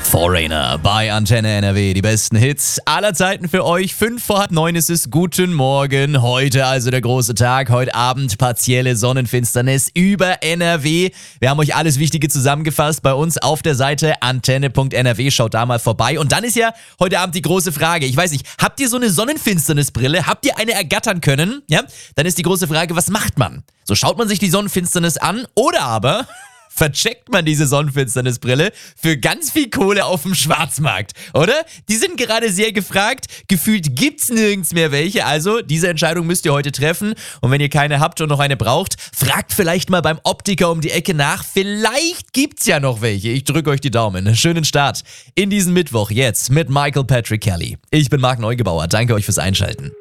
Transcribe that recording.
Foreigner bei Antenne NRW. Die besten Hits aller Zeiten für euch. 8:55 ist es. Guten Morgen. Heute also der große Tag. Heute Abend partielle Sonnenfinsternis über NRW. Wir haben euch alles Wichtige zusammengefasst bei uns auf der Seite antenne.nrw. Schaut da mal vorbei. Und dann ist ja heute Abend die große Frage. Ich weiß nicht, habt ihr so eine Sonnenfinsternisbrille? Habt ihr eine ergattern können? Ja? Dann ist die große Frage, was macht man? So schaut man sich die Sonnenfinsternis an oder aber vercheckt man diese Sonnenfinsternisbrille für ganz viel Kohle auf dem Schwarzmarkt, oder? Die sind gerade sehr gefragt. Gefühlt gibt's nirgends mehr welche. Also, diese Entscheidung müsst ihr heute treffen. Und wenn ihr keine habt und noch eine braucht, fragt vielleicht mal beim Optiker um die Ecke nach. Vielleicht gibt's ja noch welche. Ich drücke euch die Daumen. Schönen Start in diesen Mittwoch jetzt mit Michael Patrick Kelly. Ich bin Marc Neugebauer. Danke euch fürs Einschalten.